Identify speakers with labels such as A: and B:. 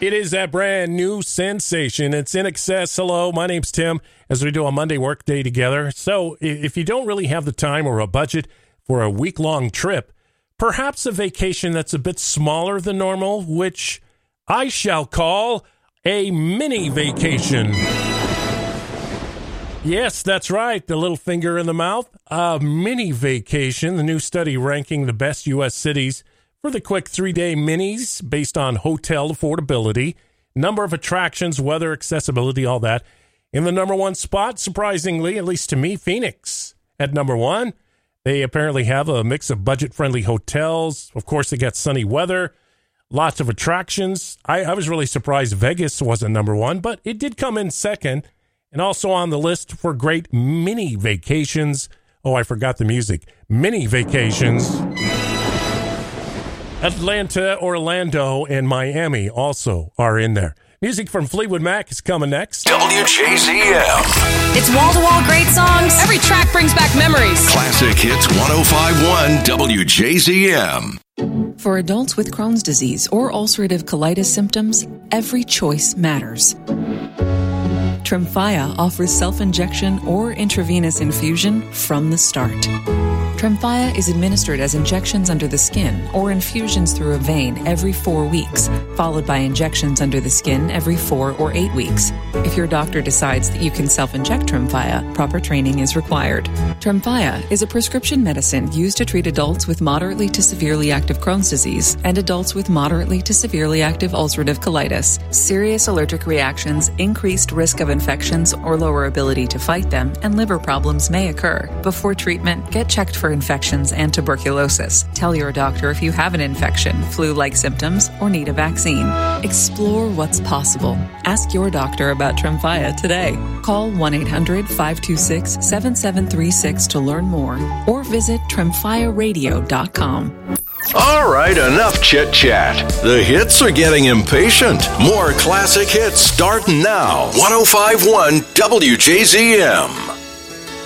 A: It is that brand new sensation. It's In Excess. Hello, my name's Tim, as we do a Monday work day together. So if you don't really have the time or a budget for a week-long trip, perhaps a vacation that's a bit smaller than normal, which I shall call a mini vacation. Yes, that's right. The little finger in the mouth. A mini vacation. The new study ranking the best U.S. cities for the quick 3-day minis based on hotel affordability, number of attractions, weather, accessibility, all that. In the number one spot, surprisingly, at least to me, Phoenix at number one. They apparently have a mix of budget-friendly hotels. Of course, they got sunny weather, lots of attractions. I was really surprised Vegas wasn't number one, but it did come in second. And also on the list for great mini vacations. Oh, I forgot the music. Mini vacations. Atlanta, Orlando, and Miami also are in there. Music from Fleetwood Mac is coming next.
B: WJZM.
C: It's wall-to-wall great songs. Every track brings back memories.
B: Classic Hits 105.1 WJZM.
D: For adults with Crohn's disease or ulcerative colitis symptoms, every choice matters. Tremfya offers self-injection or intravenous infusion from the start. Tremfya is administered as injections under the skin or infusions through a vein every 4 weeks, followed by injections under the skin every 4 or 8 weeks. If your doctor decides that you can self-inject Tremfya, proper training is required. Tremfya is a prescription medicine used to treat adults with moderately to severely active Crohn's disease and adults with moderately to severely active ulcerative colitis. Serious allergic reactions, increased risk of infections or lower ability to fight them, and liver problems may occur. Before treatment, get checked for infections and tuberculosis. Tell your doctor if you have an infection, flu-like symptoms, or need a vaccine. Explore what's possible. Ask your doctor about Tremfya today. Call 1-800-526-7736 to learn more, or visit tremfyaradio.com.
B: All right, enough chit-chat. The hits are getting impatient. More classic hits start now. 105.1 WJZM.